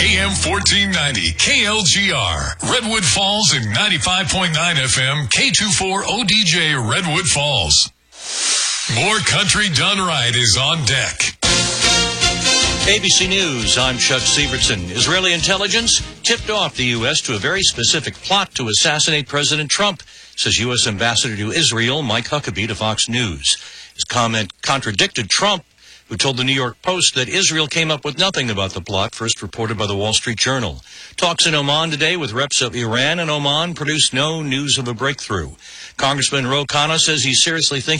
AM 1490, KLGR, Redwood Falls, and 95.9 FM, K24 ODJ, Redwood Falls. More Country Done Right is on deck. ABC News, I'm Chuck Sievertson. Israeli intelligence tipped off the U.S. to a very specific plot to assassinate President Trump, says U.S. Ambassador to Israel Mike Huckabee to Fox News. His comment contradicted Trump, who told the New York Post that Israel came up with nothing about the plot, first reported by the Wall Street Journal. Talks in Oman today with reps of Iran and Oman produced no news of a breakthrough. Congressman Ro Khanna says he's seriously thinking